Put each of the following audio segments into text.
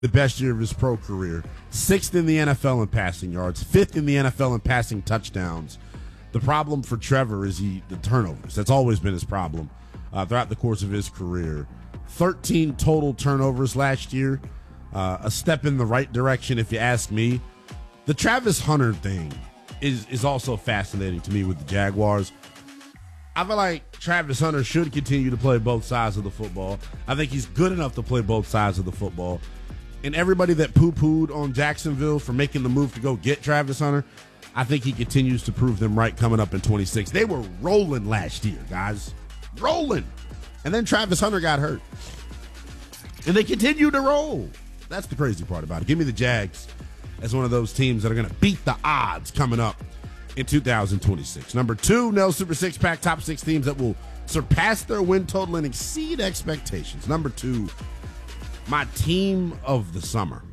the best year of his pro career. 6th in the NFL in passing yards, 5th in the NFL in passing touchdowns. The problem for Trevor is the turnovers. That's always been his problem throughout the course of his career. 13 total turnovers last year. A step in the right direction, if you ask me. The Travis Hunter thing is also fascinating to me with the Jaguars. I feel like Travis Hunter should continue to play both sides of the football. I think he's good enough to play both sides of the football. And everybody that poo-pooed on Jacksonville for making the move to go get Travis Hunter, I think he continues to prove them right coming up in 26. They were rolling last year, guys. Rolling. And then Travis Hunter got hurt. And they continue to roll. That's the crazy part about it. Give me the Jags as one of those teams that are going to beat the odds coming up in 2026. Number 2, Nell Super Six Pack, top 6 teams that will surpass their win total and exceed expectations. Number 2, my team of the summer.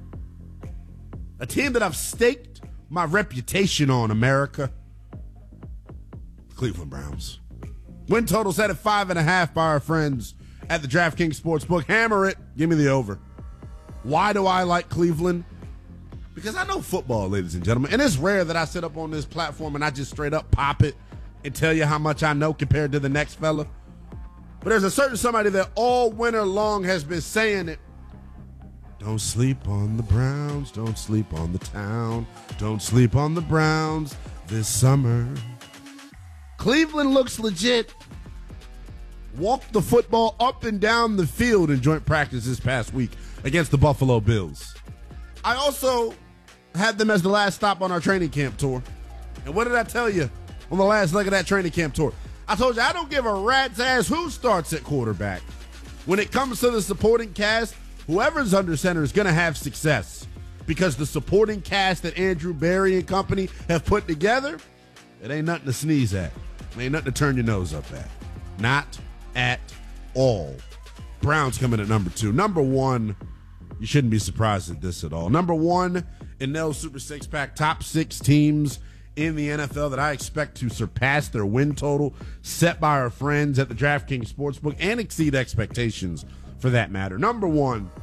A team that I've staked my reputation on, America. Cleveland Browns. Win total set at 5.5 by our friends at the DraftKings Sportsbook. Hammer it. Give me the over. Why do I like Cleveland? Because I know football, ladies and gentlemen. And it's rare that I sit up on this platform and I just straight up pop it and tell you how much I know compared to the next fella. But there's a certain somebody that all winter long has been saying it. Don't sleep on the Browns. Don't sleep on the town. Don't sleep on the Browns this summer. Cleveland looks legit. Walked the football up and down the field in joint practice this past week against the Buffalo Bills. I also had them as the last stop on our training camp tour. And what did I tell you on the last leg of that training camp tour? I told you I don't give a rat's ass who starts at quarterback. When it comes to the supporting cast, whoever's under center is going to have success because the supporting cast that Andrew Berry and company have put together, it ain't nothing to sneeze at. It ain't nothing to turn your nose up at. Not at all. Browns coming at number 2. Number 1, you shouldn't be surprised at this at all. Number 1 in Nell's Super Six Pack, top 6 teams in the NFL that I expect to surpass their win total set by our friends at the DraftKings Sportsbook and exceed expectations for that matter. Number 1,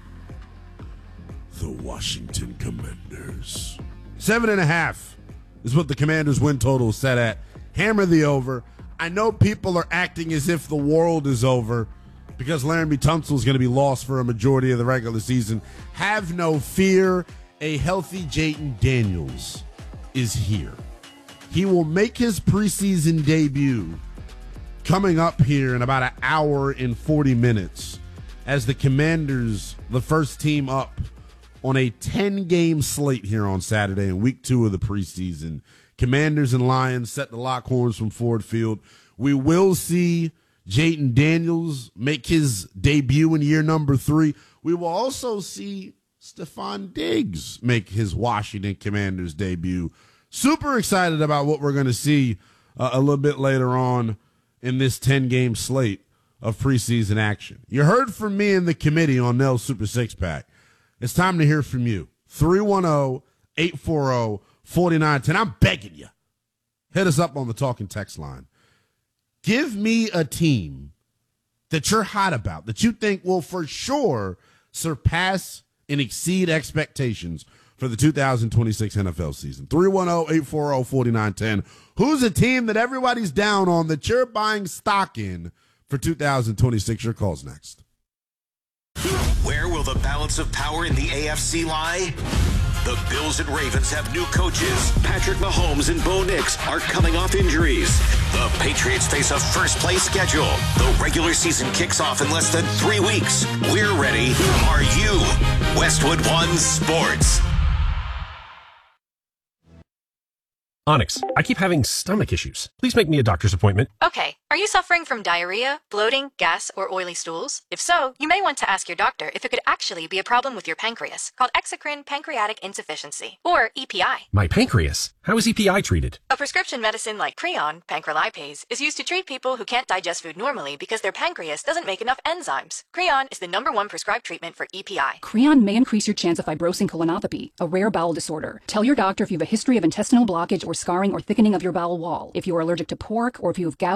the Washington Commanders. 7.5 is what the Commanders win total is set at. Hammer the over. I know people are acting as if the world is over because Laramie Tunsil is going to be lost for a majority of the regular season. Have no fear. A healthy Jayden Daniels is here. He will make his preseason debut coming up here in about an hour and 40 minutes as the Commanders, the first team up on a 10-game slate here on Saturday in week 2 of the preseason. Commanders and Lions set the lock horns from Ford Field. We will see Jayden Daniels make his debut in year number 3. We will also see Stephon Diggs make his Washington Commanders debut. Super excited about what we're going to see a little bit later on in this 10-game slate of preseason action. You heard from me and the committee on Nell's Super Six Pack. It's time to hear from you. 310-840-4910. I'm begging you. Hit us up on the talking text line. Give me a team that you're hot about, that you think will for sure surpass and exceed expectations for the 2026 NFL season. 310-840-4910. Who's a team that everybody's down on that you're buying stock in for 2026? Your call's next. Where will the balance of power in the AFC lie? The Bills and Ravens have new coaches. Patrick Mahomes and Bo Nix are coming off injuries. The Patriots face a first-place schedule. The regular season kicks off in less than 3 weeks. We're ready. Are you? Westwood One Sports. Onyx, I keep having stomach issues. Please make me a doctor's appointment. Okay. Are you suffering from diarrhea, bloating, gas, or oily stools? If so, you may want to ask your doctor if it could actually be a problem with your pancreas, called exocrine pancreatic insufficiency, or EPI. My pancreas? How is EPI treated? A prescription medicine like Creon, pancrelipase, is used to treat people who can't digest food normally because their pancreas doesn't make enough enzymes. Creon is the #1 prescribed treatment for EPI. Creon may increase your chance of fibrosing colonopathy, a rare bowel disorder. Tell your doctor if you have a history of intestinal blockage or scarring or thickening of your bowel wall, if you are allergic to pork, or if you have gout, kidney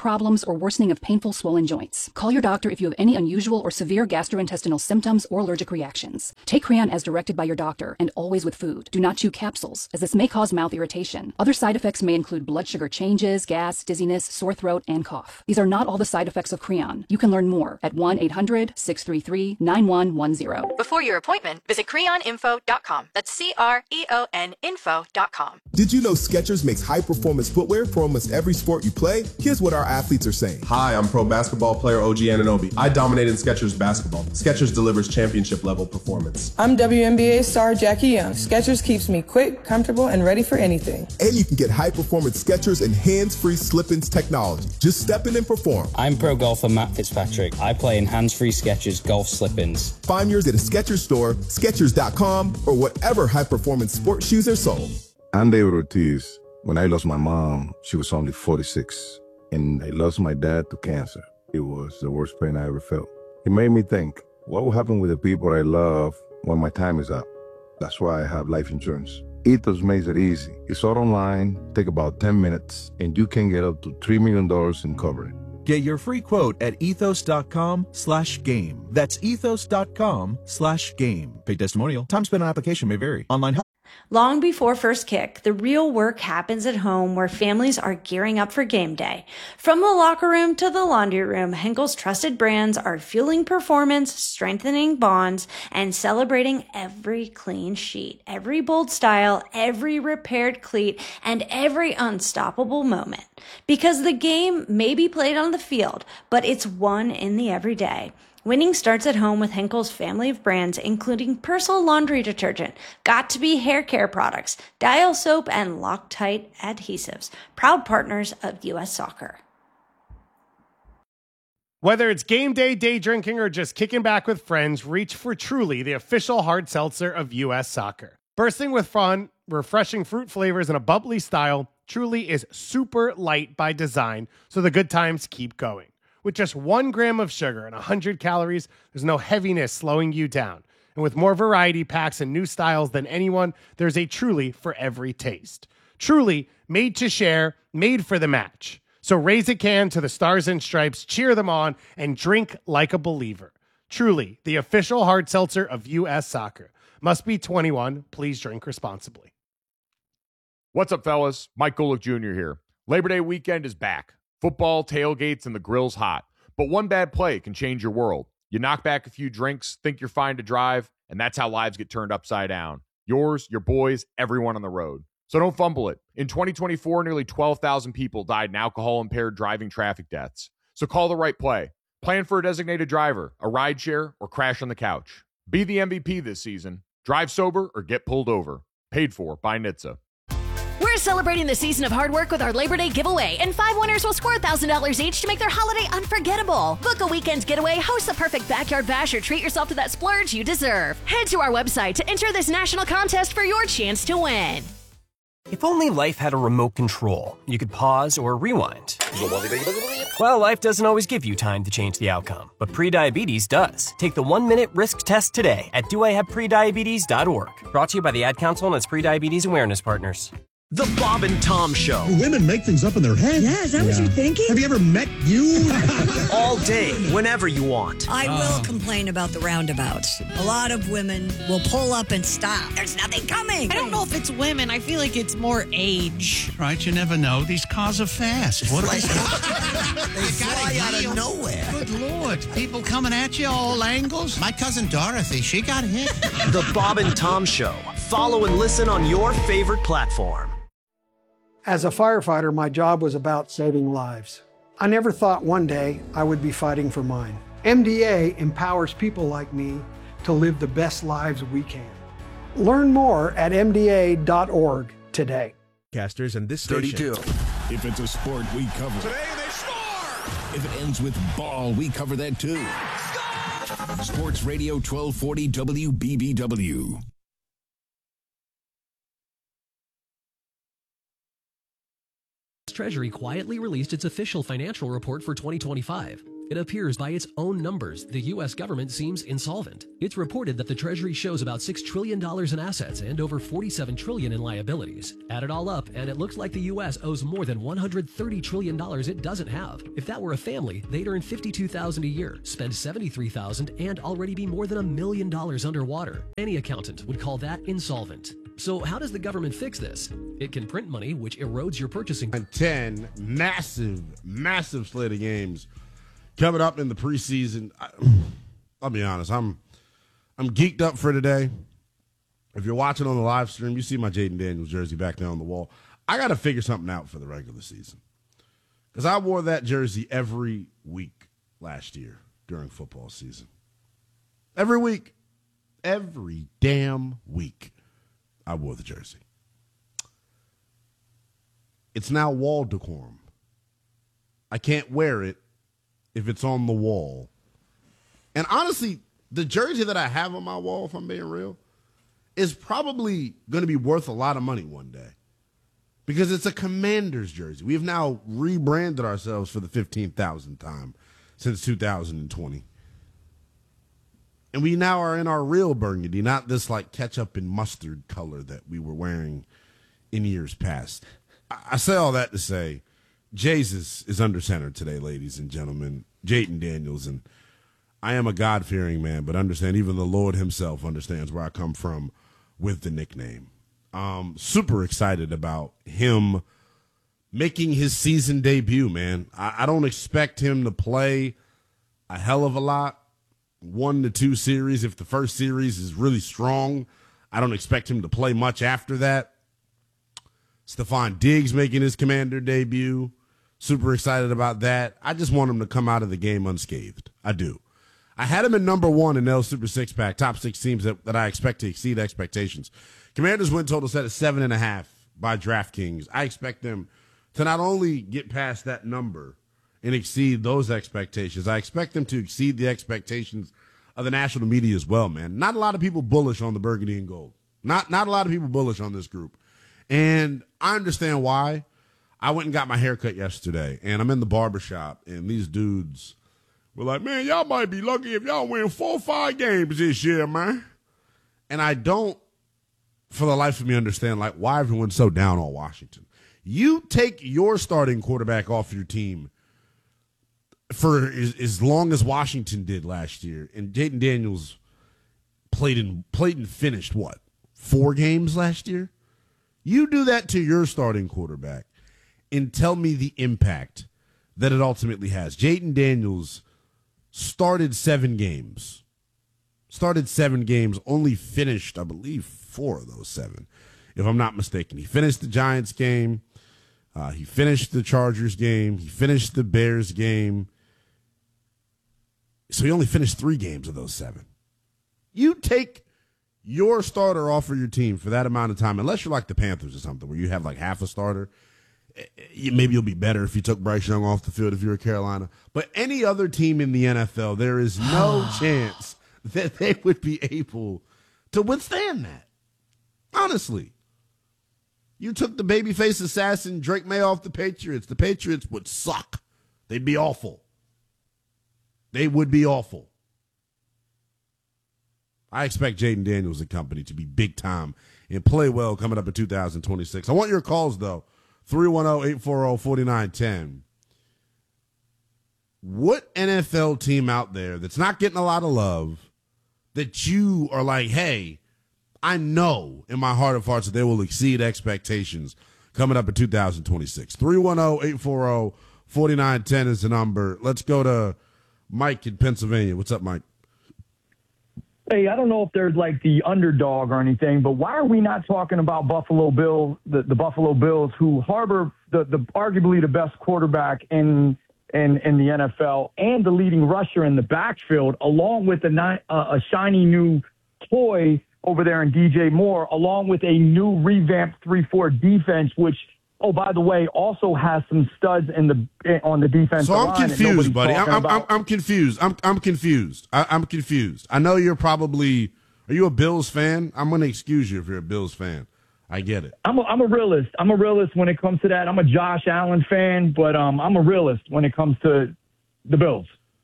problems, or worsening of painful swollen joints. Call your doctor if you have any unusual or severe gastrointestinal symptoms or allergic reactions. Take Creon as directed by your doctor and always with food. Do not chew capsules, as this may cause mouth irritation. Other side effects may include blood sugar changes, gas, dizziness, sore throat, and cough. These are not all the side effects of Creon. You can learn more at 1-800-633-9110. Before your appointment, visit creoninfo.com. That's CREON info.com. Did you know Skechers makes high-performance footwear for almost every sport you play? Here's what our athletes are saying. Hi, I'm pro basketball player OG Anunoby. I dominated in Skechers basketball. Skechers delivers championship-level performance. I'm WNBA star Jackie Young. Skechers keeps me quick, comfortable, and ready for anything. And you can get high-performance Skechers and hands-free slip-ins technology. Just step in and perform. I'm pro golfer Matt Fitzpatrick. I play in hands-free Skechers golf slip-ins. Find yours at a Skechers store, Skechers.com, or whatever high-performance sports shoes are sold. I'm David Ortiz. When I lost my mom, she was only 46, and I lost my dad to cancer. It was the worst pain I ever felt. It made me think, what will happen with the people I love when my time is up? That's why I have life insurance. Ethos makes it easy. It's all online, take about 10 minutes, and you can get up to $3 million in coverage. Get your free quote at ethos.com/game. That's ethos.com/game. Paid testimonial. Time spent on application may vary. Online help. Long before first kick, the real work happens at home where families are gearing up for game day. From the locker room to the laundry room, Henkel's trusted brands are fueling performance, strengthening bonds, and celebrating every clean sheet, every bold style, every repaired cleat, and every unstoppable moment. Because the game may be played on the field, but it's won in the everyday. Winning starts at home with Henkel's family of brands, including Persil laundry detergent, Got2b hair care products, Dial soap, and Loctite adhesives, proud partners of U.S. Soccer. Whether it's game day, day drinking, or just kicking back with friends, reach for Truly, the official hard seltzer of U.S. Soccer. Bursting with fun, refreshing fruit flavors, and a bubbly style, Truly is super light by design, so the good times keep going. With just 1 gram of sugar and 100 calories, there's no heaviness slowing you down. And with more variety packs and new styles than anyone, there's a Truly for every taste. Truly, made to share, made for the match. So raise a can to the Stars and Stripes, cheer them on, and drink like a believer. Truly, the official hard seltzer of U.S. Soccer. Must be 21. Please drink responsibly. What's up, fellas? Mike Golick Jr. here. Labor Day weekend is back. Football, tailgates, and the grill's hot. But one bad play can change your world. You knock back a few drinks, think you're fine to drive, and that's how lives get turned upside down. Yours, your boys, everyone on the road. So don't fumble it. In 2024, nearly 12,000 people died in alcohol-impaired driving traffic deaths. So call the right play. Plan for a designated driver, a rideshare, or crash on the couch. Be the MVP this season. Drive sober or get pulled over. Paid for by NHTSA. We're celebrating the season of hard work with our Labor Day giveaway, and 5 winners will score $1,000 each to make their holiday unforgettable. Book a weekend getaway, host the perfect backyard bash, or treat yourself to that splurge you deserve. Head to our website to enter this national contest for your chance to win. If only life had a remote control, you could pause or rewind. Well, life doesn't always give you time to change the outcome, but prediabetes does. Take the 1-minute risk test today at doihaveprediabetes.org. Brought to you by the Ad Council and its Prediabetes Awareness Partners. The Bob and Tom Show. Women make things up in their head. Yeah, is that what you're thinking? Have you ever met you? All day, whenever you want. I will complain about the roundabouts. A lot of women will pull up and stop. There's nothing coming. I don't know if it's women. I feel like it's more age. Right, you never know. These cars are fast. What they fly out of nowhere. Good Lord. People coming at you all angles. My cousin Dorothy, she got hit. The Bob and Tom Show. Follow and listen on your favorite platform. As a firefighter, my job was about saving lives. I never thought one day I would be fighting for mine. MDA empowers people like me to live the best lives we can. Learn more at MDA.org today. Casters and this station. 32. If it's a sport, we cover it. Today they score! If it ends with ball, we cover that too. Score! Sports Radio 1240 WBBW. Treasury quietly released its official financial report for 2025. It appears by its own numbers, the U.S. government seems insolvent. It's reported that the Treasury shows about $6 trillion in assets and over $47 trillion in liabilities. Add it all up, and it looks like the U.S. owes more than $130 trillion it doesn't have. If that were a family, they'd earn $52,000 a year, spend $73,000, and already be more than $1 million underwater. Any accountant would call that insolvent. So how does the government fix this? It can print money, which erodes your purchasing. 10 massive slate of games coming up in the preseason. I'll be honest, I'm geeked up for today. If you're watching on the live stream, you see my Jayden Daniels jersey back there on the wall. I got to figure something out for the regular season because I wore that jersey every week last year during football season. Every week. Every damn week I wore the jersey. It's now wall decorum. I can't wear it if it's on the wall. And honestly, the jersey that I have on my wall, if I'm being real, is probably going to be worth a lot of money one day because it's a Commanders jersey. We have now rebranded ourselves for the 15,000th time since 2020. And we now are in our real burgundy, not this like ketchup and mustard color that we were wearing in years past. I say all that to say, Jesus is under center today, ladies and gentlemen. Jayden Daniels, and I am a God-fearing man, but understand even the Lord himself understands where I come from with the nickname. Super excited about him making his season debut, man. I don't expect him to play a hell of a lot. 1 to 2 series. If the first series is really strong, I don't expect him to play much after that. Stephon Diggs making his Commander debut. Super excited about that. I just want him to come out of the game unscathed. I do. I had him in number 1 in L Super 6-pack, top 6 teams that I expect to exceed expectations. Commanders win total set at 7.5 by DraftKings. I expect them to not only get past that number and exceed those expectations, I expect them to exceed the expectations of the national media as well, man. Not a lot of people bullish on the burgundy and gold. Not a lot of people bullish on this group. And I understand why. I went and got my hair cut yesterday, and I'm in the barbershop, and these dudes were like, man, y'all might be lucky if y'all win 4 or 5 games this year, man. And I don't, for the life of me, understand, like, why everyone's so down on Washington. You take your starting quarterback off your team for as long as Washington did last year, and Jayden Daniels played and finished, what, 4 games last year? You do that to your starting quarterback and tell me the impact that it ultimately has. Jayden Daniels started 7 games. Only finished, I believe, 4 of those 7, if I'm not mistaken. He finished the Giants game. He finished the Chargers game. He finished the Bears game. So he only finished 3 games of those 7. You take your starter off of your team for that amount of time, unless you're like the Panthers or something, where you have like half a starter. Maybe you'll be better if you took Bryce Young off the field if you're Carolina. But any other team in the NFL, there is no chance that they would be able to withstand that. Honestly. You took the babyface assassin Drake May off the Patriots. The Patriots would suck. They'd be awful. They would be awful. I expect Jayden Daniels and company to be big time and play well coming up in 2026. I want your calls, though. 310-840-4910. What NFL team out there that's not getting a lot of love that you are like, hey, I know in my heart of hearts that they will exceed expectations coming up in 2026? 310-840-4910 is the number. Let's go to Mike in Pennsylvania. What's up, Mike? Hey, I don't know if there's like the underdog or anything, but why are we not talking about Buffalo Bills, the Buffalo Bills, who harbor the arguably the best quarterback in the NFL and the leading rusher in the backfield, along with a shiny new toy over there in DJ Moore, along with a new revamped 3-4 defense, which, oh, by the way, also has some studs on the defensive line. So I'm confused, buddy. I'm confused. I'm confused. I'm confused. I know you're probably – are you a Bills fan? I'm going to excuse you if you're a Bills fan. I get it. I'm a realist. I'm a realist when it comes to that. I'm a Josh Allen fan, but I'm a realist when it comes to the Bills.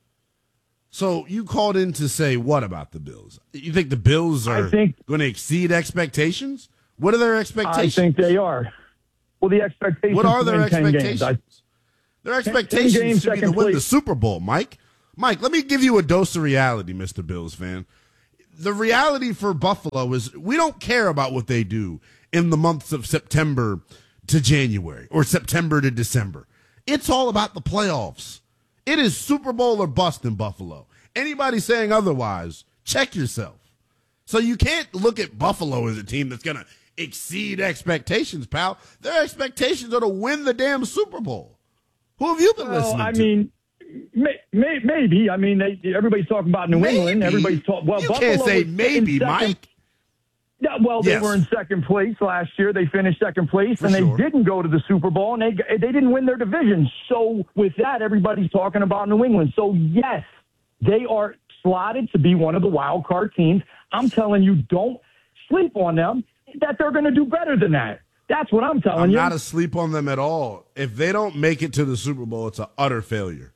So you called in to say what about the Bills? You think the Bills are going to exceed expectations? What are their expectations? I think they are. Well, the expectations. What are their to win 10 expectations? games. Their expectations 10 games, should be to win the Super Bowl, Mike. Mike, let me give you a dose of reality, Mr. Bills fan. The reality for Buffalo is we don't care about what they do in the months of September to January or September to December. It's all about the playoffs. It is Super Bowl or bust in Buffalo. Anybody saying otherwise, check yourself. So you can't look at Buffalo as a team that's going to exceed expectations, pal. Their expectations are to win the damn Super Bowl. Who have you been listening to? I mean, maybe. I mean, everybody's talking about New England. Everybody's talking. Well, you Buffalo can't say was maybe, Mike. Yeah, well, they were in second place last year. They finished second place, and they didn't go to the Super Bowl, and they didn't win their division. So with that, everybody's talking about New England. So, yes, they are slotted to be one of the wild card teams. I'm telling you, don't sleep on them, that they're going to do better than that. That's what I'm telling you. I'm not asleep on them at all. If they don't make it to the Super Bowl, it's an utter failure.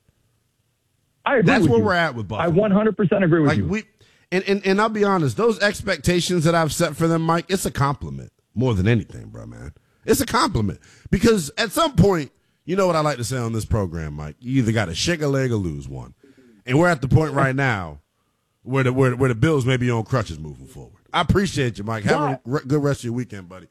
I agree That's with where you. we're at with Buffalo. I 100% agree with you. And I'll be honest, those expectations that I've set for them, Mike, it's a compliment more than anything, bro, man. It's a compliment. Because at some point, you know what I like to say on this program, Mike, you either got to shake a leg or lose one. And we're at the point right now where the Bills may be on crutches moving forward. I appreciate you, Mike. Have a good rest of your weekend, buddy.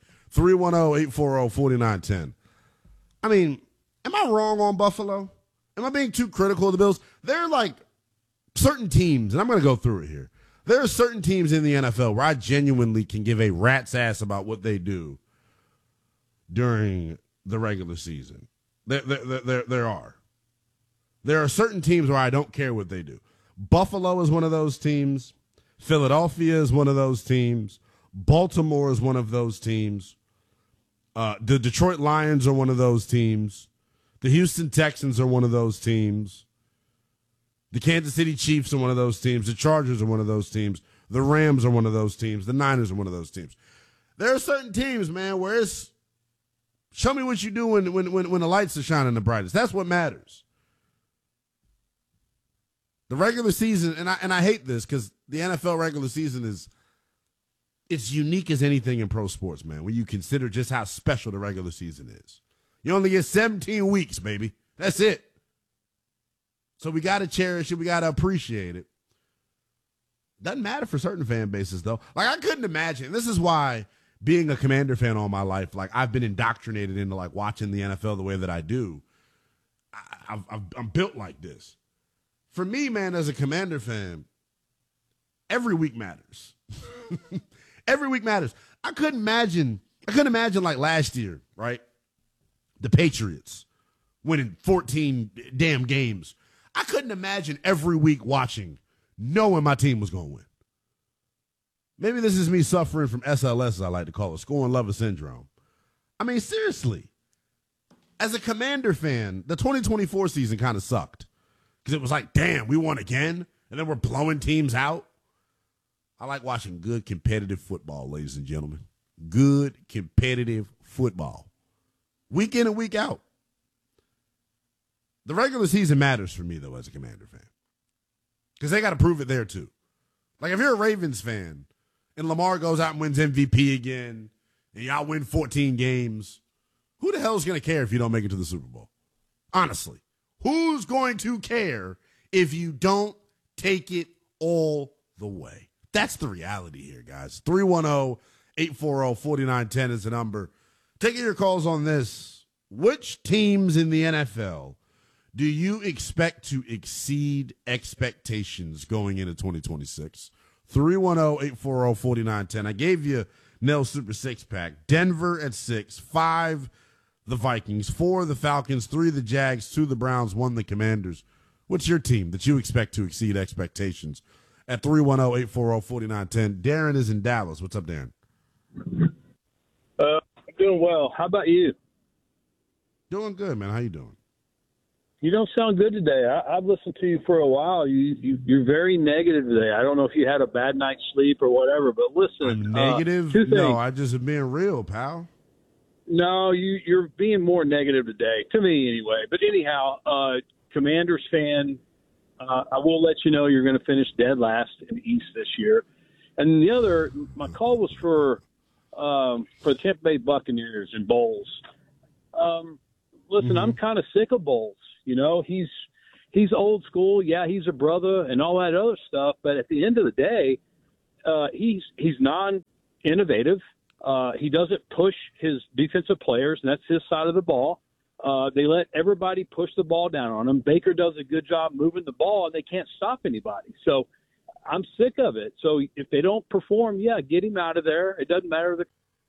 310-840-4910. I mean, am I wrong on Buffalo? Am I being too critical of the Bills? There are like certain teams, and I'm going to go through it here. There are certain teams in the NFL where I genuinely can give a rat's ass about what they do during the regular season. There are. There are certain teams where I don't care what they do. Buffalo is one of those teams. Philadelphia is one of those teams. Baltimore is one of those teams. The Detroit Lions are one of those teams. The Houston Texans are one of those teams. The Kansas City Chiefs are one of those teams. The Chargers are one of those teams. The Rams are one of those teams. The Niners are one of those teams. There are certain teams, man, where it's show me what you do when the lights are shining the brightest. That's what matters. The regular season, and I hate this because the NFL regular season it's unique as anything in pro sports, man, when you consider just how special the regular season is. You only get 17 weeks, baby. That's it. So we got to cherish it. We got to appreciate it. Doesn't matter for certain fan bases, though. Like, I couldn't imagine. This is why being a Commander fan all my life, like, I've been indoctrinated into, like, watching the NFL the way that I do. I'm built like this. For me, man, as a Commander fan, every week matters. Every week matters. I couldn't imagine, like, last year, right? The Patriots winning 14 damn games. I couldn't imagine every week watching, knowing my team was going to win. Maybe this is me suffering from SLS, as I like to call it, scoring lover syndrome. I mean, seriously. As a Commander fan, the 2024 season kind of sucked. Because it was like, damn, we won again, and then we're blowing teams out. I like watching good competitive football, ladies and gentlemen. Good competitive football. Week in and week out. The regular season matters for me, though, as a Commander fan. Because they got to prove it there, too. Like, if you're a Ravens fan and Lamar goes out and wins MVP again and y'all win 14 games, who the hell is going to care if you don't make it to the Super Bowl? Honestly. Who's going to care if you don't take it all the way? That's the reality here, guys. 310-840-4910 is the number. Taking your calls on this. Which teams in the NFL do you expect to exceed expectations going into 2026? 310-840-4910. I gave you Nell Super Six Pack. Denver at 6, 5 the Vikings, 4 the Falcons, 3 the Jags, 2 the Browns, 1 the Commanders. What's your team that you expect to exceed expectations? At 310-840-4910. Darren is in Dallas. What's up, Darren? I'm doing well. How about you? Doing good, man. How you doing? You don't sound good today. I've listened to you for a while. You're very negative today. I don't know if you had a bad night's sleep or whatever, but listen. I'm negative? 2 things. No, I just am being real, pal. No, you're being more negative today, to me anyway. But anyhow, Commanders fan, I will let you know you're going to finish dead last in the East this year. And the other, my call was for the Tampa Bay Buccaneers and Bowles. Listen, I'm kind of sick of Bowles. You know, he's old school. Yeah, he's a brother and all that other stuff. But at the end of the day, he's non-innovative. He doesn't push his defensive players, and that's his side of the ball. They let everybody push the ball down on him. Baker does a good job moving the ball, and they can't stop anybody. So I'm sick of it. So if they don't perform, yeah, get him out of there. It doesn't matter.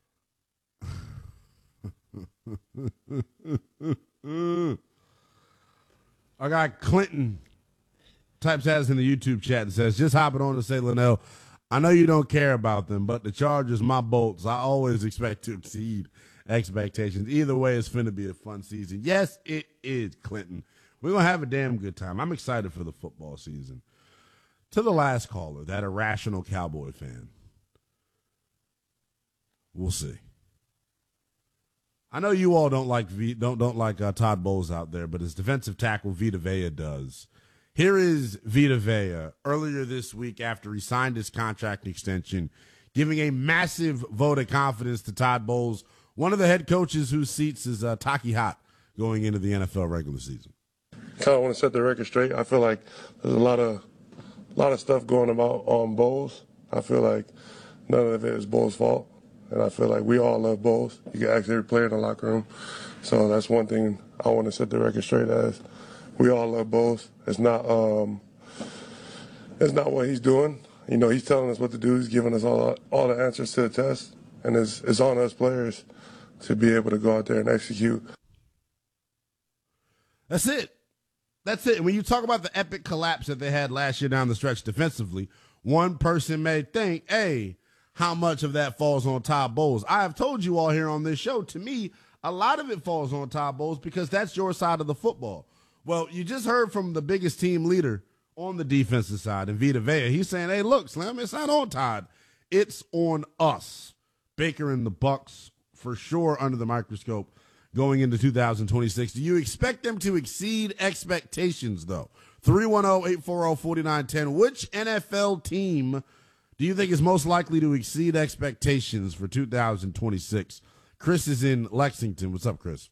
I got Clinton types at us in the YouTube chat and says, just hopping on to say, Linnell, I know you don't care about them, but the Chargers, my Bolts, I always expect to exceed expectations. Either way, it's finna be a fun season. Yes, it is, Clinton. We're going to have a damn good time. I'm excited for the football season. To the last caller, that irrational Cowboy fan. We'll see. I know you all don't like Todd Bowles out there, but his defensive tackle Vita Vea does. Here is Vita Vea earlier this week after he signed his contract extension, giving a massive vote of confidence to Todd Bowles, one of the head coaches whose seats is Taki Hot going into the NFL regular season. Kind of want to set the record straight. I feel like there's a lot of stuff going about on Bowles. I feel like none of it is Bowles' fault. And I feel like we all love Bowles. You can ask every player in the locker room. So that's one thing I want to set the record straight as. We all love Bowles. It's not what he's doing. You know, he's telling us what to do. He's giving us all the answers to the test. And it's on us players to be able to go out there and execute. That's it. That's it. And when you talk about the epic collapse that they had last year down the stretch defensively, one person may think, hey, how much of that falls on Todd Bowles? I have told you all here on this show, to me, a lot of it falls on Todd Bowles because that's your side of the football. Well, you just heard from the biggest team leader on the defensive side, in Vita Vea. He's saying, hey, look, Slim, it's not on Todd. It's on us. Baker and the Bucs, for sure, under the microscope going into 2026. Do you expect them to exceed expectations, though? 310-840-4910. Which NFL team do you think is most likely to exceed expectations for 2026? Chris is in Lexington. What's up, Chris?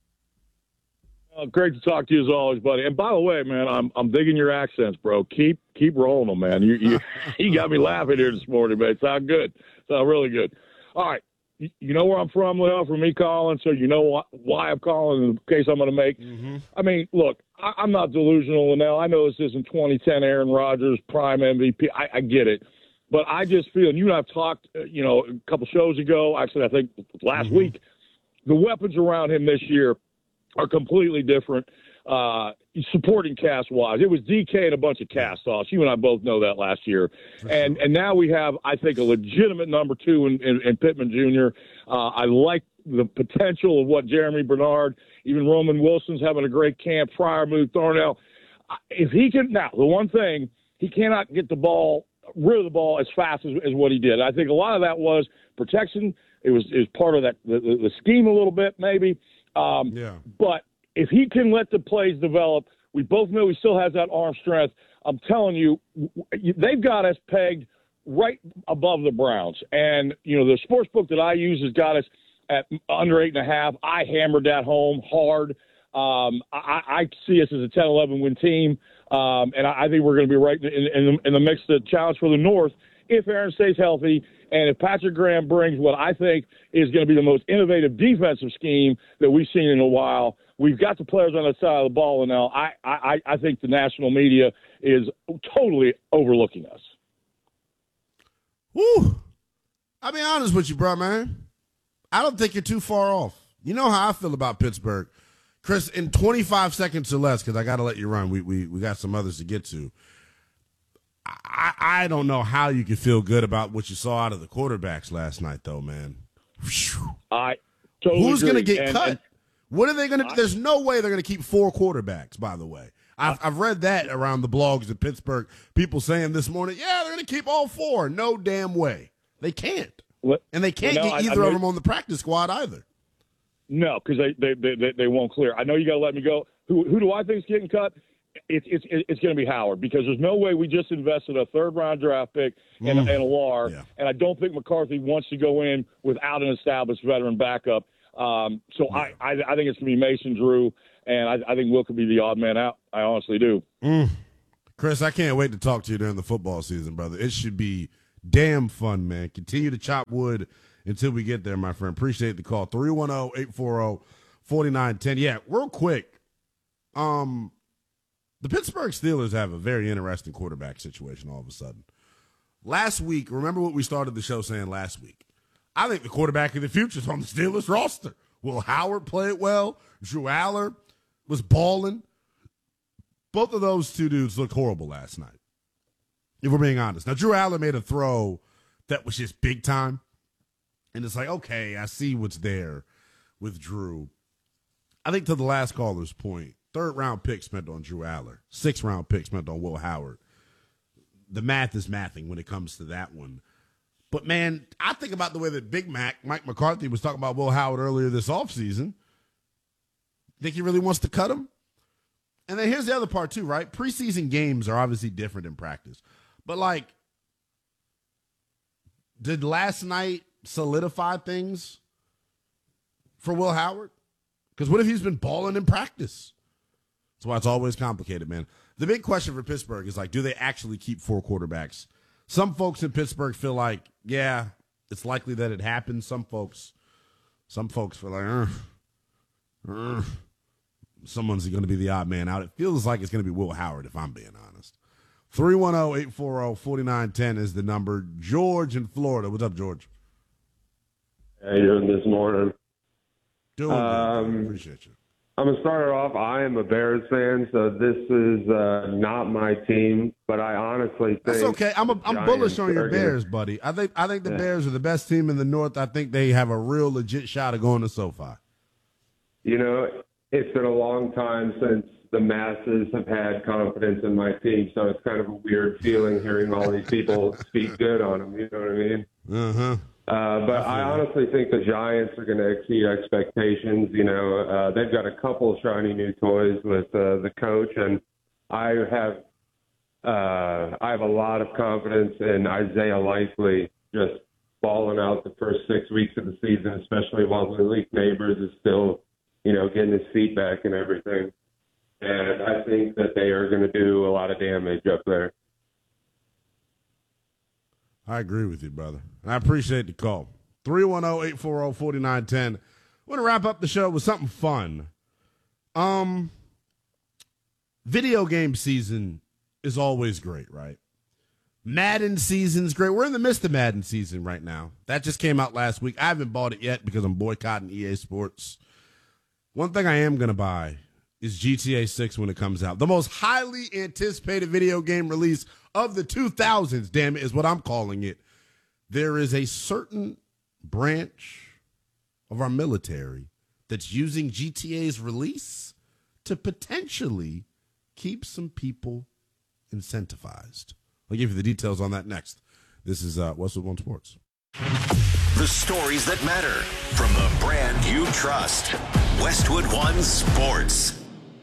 Great to talk to you as always, buddy. And by the way, man, I'm digging your accents, bro. Keep rolling them, man. You got me laughing here this morning, man. It sound good. Sound really good. All right. You know where I'm from, Lil, from me calling, so you know why I'm calling in the case I'm going to make. Mm-hmm. I mean, look, I'm not delusional, Linnell. I know this isn't 2010 Aaron Rodgers, prime MVP. I get it. But I just feel, and you and I have talked, a couple shows ago, actually I think last week, the weapons around him this year are completely different, supporting cast-wise. It was DK and a bunch of cast-offs. You and I both know that last year. And now we have, I think, a legitimate number two in Pittman Jr. I like the potential of what Jeremy Bernard, even Roman Wilson's having a great camp, Freiermuth, Thornell. If he can, now, the one thing, he cannot get rid of the ball as fast as what he did. I think a lot of that was protection. It was part of that the scheme a little bit, maybe. But if he can let the plays develop, we both know he still has that arm strength. I'm telling you, they've got us pegged right above the Browns. And, the sports book that I use has got us at under 8.5. I hammered that home hard. I see us as a 10-11 win team. And I think we're going to be right in the mix to challenge for the North if Aaron stays healthy and if Patrick Graham brings what I think is going to be the most innovative defensive scheme that we've seen in a while. We've got the players on that side of the ball, and now I think the national media is totally overlooking us. Woo! I'll be honest with you, bro, man. I don't think you're too far off. You know how I feel about Pittsburgh. Chris, in 25 seconds or less, because I got to let you run. We got some others to get to. I don't know how you can feel good about what you saw out of the quarterbacks last night, though, man. I totally Who's going to agree. get cut? What are they going to – there's no way they're going to keep 4 quarterbacks, by the way. I've read that around the blogs in Pittsburgh, people saying this morning, yeah, they're going to keep all 4. No damn way. They can't. And they can't get either of them on the practice squad either. No, because they won't clear. I know you got to let me go. Who do I think is getting cut? it's going to be Howard, because there's no way we just invested a third-round draft pick and a LAR, and I don't think McCarthy wants to go in without an established veteran backup. I think it's going to be Mason Drew, and I think Will could be the odd man out. I honestly do. Chris, I can't wait to talk to you during the football season, brother. It should be damn fun, man. Continue to chop wood until we get there, my friend. Appreciate the call. 310-840-4910. Yeah, real quick. The Pittsburgh Steelers have a very interesting quarterback situation all of a sudden. Last week, remember what we started the show saying last week? I think the quarterback of the future is on the Steelers roster. Will Howard played well. Drew Aller was balling. Both of those two dudes looked horrible last night, if we're being honest. Now, Drew Aller made a throw that was just big time. And it's like, okay, I see what's there with Drew. I think to the last caller's point, 3rd-round pick spent on Drew Aller, 6th-round pick spent on Will Howard. The math is mathing when it comes to that one. But, man, I think about the way that Big Mac, Mike McCarthy, was talking about Will Howard earlier this offseason. Think he really wants to cut him? And then here's the other part, too, right? Preseason games are obviously different in practice. But, like, did last night solidify things for Will Howard? Because what if he's been balling in practice? That's why it's always complicated, man. The big question for Pittsburgh is, like, do they actually keep 4 quarterbacks? Some folks in Pittsburgh feel like, yeah, it's likely that it happens. Some folks feel like, someone's going to be the odd man out. It feels like it's going to be Will Howard, if I'm being honest. 310-840-4910 is the number. George in Florida. What's up, George? How you doing this morning? Doing good. Appreciate you. I'm going to start it off. I am a Bears fan, so this is not my team, but I honestly think... That's okay. I'm bullish on your Bears, buddy. I think the Bears are the best team in the North. I think they have a real legit shot of going to SoFi. You know, it's been a long time since the masses have had confidence in my team, so it's kind of a weird feeling hearing all these people speak good on them. You know what I mean? Uh-huh. But I honestly think the Giants are going to exceed expectations. You know, they've got a couple shiny new toys with the coach, and I have a lot of confidence in Isaiah Likely just balling out the first 6 weeks of the season, especially while Malik Neighbors is still, you know, getting his feet back and everything. And I think that they are going to do a lot of damage up there. I agree with you, brother. And I appreciate the call. 310-840-4910. I want to wrap up the show with something fun. Video game season is always great, right? Madden season's great. We're in the midst of Madden season right now. That just came out last week. I haven't bought it yet because I'm boycotting EA Sports. One thing I am going to buy is GTA 6 when it comes out. The most highly anticipated video game release of the 2000s, damn it, is what I'm calling it. There is a certain branch of our military that's using GTA's release to potentially keep some people incentivized. I'll give you the details on that next. This is Westwood One Sports. The stories that matter from the brand you trust. Westwood One Sports.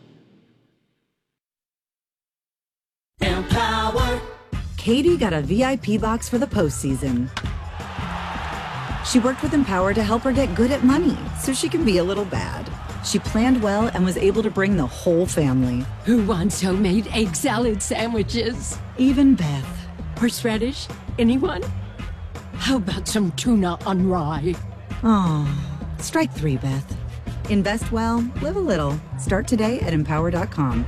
Empower. Katie got a VIP box for the postseason. She worked with Empower to help her get good at money so she can be a little bad. She planned well and was able to bring the whole family. Who wants homemade egg salad sandwiches? Even Beth. Horseradish? Anyone? How about some tuna on rye? Oh, strike 3, Beth. Invest well, live a little. Start today at Empower.com.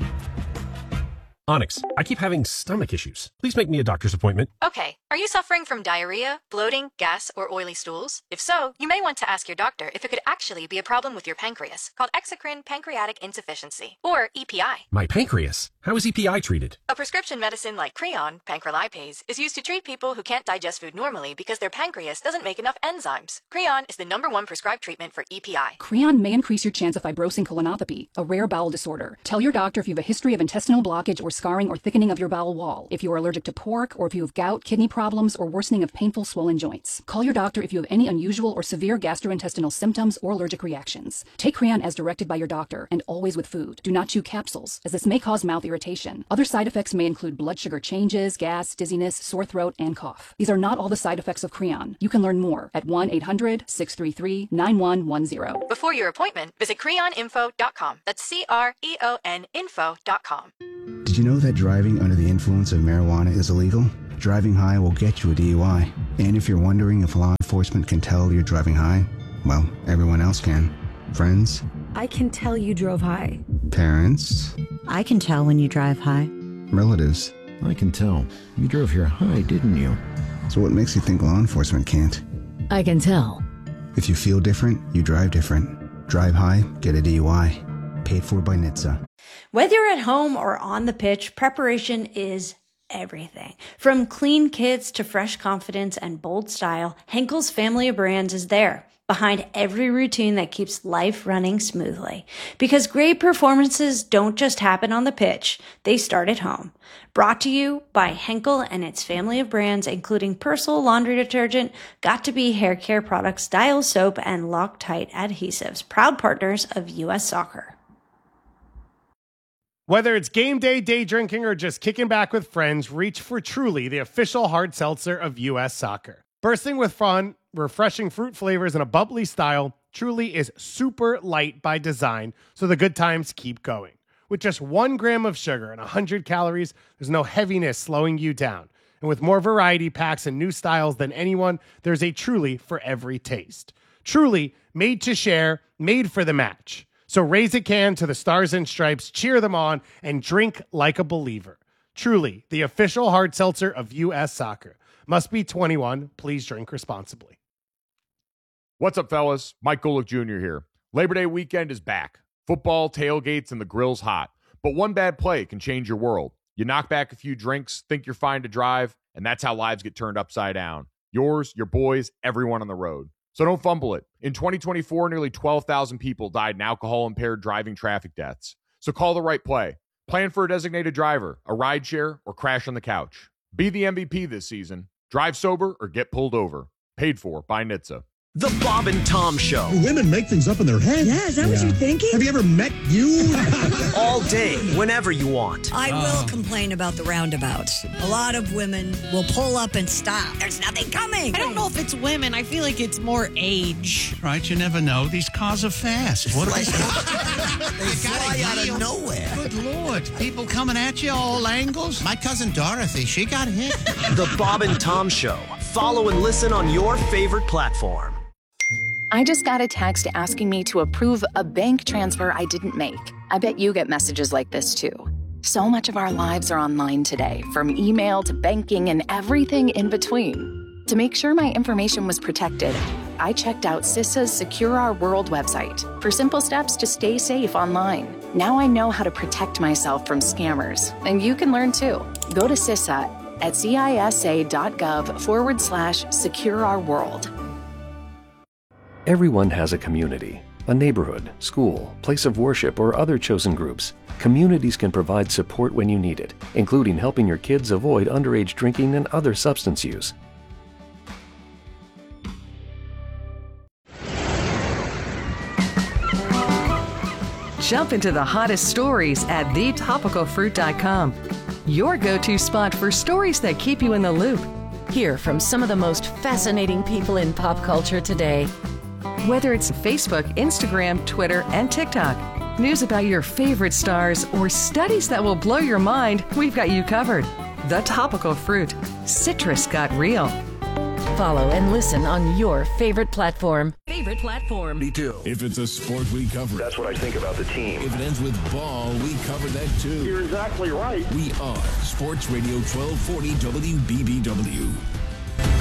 Onyx, I keep having stomach issues. Please make me a doctor's appointment. Okay, are you suffering from diarrhea, bloating, gas, or oily stools? If so, you may want to ask your doctor if it could actually be a problem with your pancreas, called exocrine pancreatic insufficiency, or EPI. My pancreas? How is EPI treated? A prescription medicine like Creon, pancrelipase, is used to treat people who can't digest food normally because their pancreas doesn't make enough enzymes. Creon is the #1 prescribed treatment for EPI. Creon may increase your chance of fibrosing colonopathy, a rare bowel disorder. Tell your doctor if you have a history of intestinal blockage or scarring or thickening of your bowel wall, if you are allergic to pork, or if you have gout, kidney problems, or worsening of painful swollen joints. Call your doctor if you have any unusual or severe gastrointestinal symptoms or allergic reactions. Take Creon as directed by your doctor, and always with food. Do not chew capsules, as this may cause mouth irritation. Other side effects may include blood sugar changes, gas, dizziness, sore throat, and cough. These are not all the side effects of Creon. You can learn more at 1-800-633-9110. Before your appointment, visit creoninfo.com. That's CREON info.com. Did you know that driving under the influence of marijuana is illegal? Driving high will get you a DUI. And if you're wondering if law enforcement can tell you're driving high, well, everyone else can. Friends? I can tell you drove high. Parents? I can tell when you drive high. Relatives? I can tell. You drove here high, didn't you? So what makes you think law enforcement can't? I can tell. If you feel different, you drive different. Drive high, get a DUI. Paid for by NHTSA. Whether you're at home or on the pitch, preparation is everything. From clean kits to fresh confidence and bold style, Henkel's family of brands is there, behind every routine that keeps life running smoothly. Because great performances don't just happen on the pitch, they start at home. Brought to you by Henkel and its family of brands, including Persil laundry detergent, Got2b hair care products, Dial soap, and Loctite adhesives, proud partners of U.S. Soccer. Whether it's game day, day drinking, or just kicking back with friends, reach for Truly, the official hard seltzer of U.S. Soccer. Bursting with fun, refreshing fruit flavors, and a bubbly style, Truly is super light by design, so the good times keep going. With just 1 gram of sugar and 100 calories, there's no heaviness slowing you down. And with more variety packs and new styles than anyone, there's a Truly for every taste. Truly, made to share, made for the match. So raise a can to the Stars and Stripes, cheer them on, and drink like a believer. Truly, the official hard seltzer of U.S. Soccer. Must be 21. Please drink responsibly. What's up, fellas? Mike Golick Jr. here. Labor Day weekend is back. Football, tailgates, and the grill's hot. But one bad play can change your world. You knock back a few drinks, think you're fine to drive, and that's how lives get turned upside down. Yours, your boys, everyone on the road. So don't fumble it. In 2024, nearly 12,000 people died in alcohol-impaired driving traffic deaths. So call the right play. Plan for a designated driver, a rideshare, or crash on the couch. Be the MVP this season. Drive sober or get pulled over. Paid for by NHTSA. The Bob and Tom Show. Women make things up in their head. Yeah, is that what you're thinking? Have you ever met you? All day, whenever you want. I will complain about the roundabouts. A lot of women will pull up and stop. There's nothing coming. I don't know if it's women. I feel like it's more age. Right, you never know. These cars are fast. What are they? They fly out of nowhere. Good Lord. People coming at you all angles. My cousin Dorothy, she got hit. The Bob and Tom Show. Follow and listen on your favorite platform. I just got a text asking me to approve a bank transfer I didn't make. I bet you get messages like this too. So much of our lives are online today, from email to banking and everything in between. To make sure my information was protected, I checked out CISA's Secure Our World website for simple steps to stay safe online. Now I know how to protect myself from scammers, and you can learn too. Go to CISA at cisa.gov/secure-our-world. Everyone has a community, a neighborhood, school, place of worship, or other chosen groups. Communities can provide support when you need it, including helping your kids avoid underage drinking and other substance use. Jump into the hottest stories at thetopicalfruit.com. Your go-to spot for stories that keep you in the loop. Hear from some of the most fascinating people in pop culture today. Whether it's Facebook, Instagram, Twitter, and TikTok, news about your favorite stars, or studies that will blow your mind, we've got you covered. The Topical Fruit. Citrus got real. Follow and listen on your favorite platform. Me too. If it's a sport, we cover it. That's what I think about the team. If it ends with ball, we cover that too. You're exactly right. We are Sports Radio 1240 WBBW.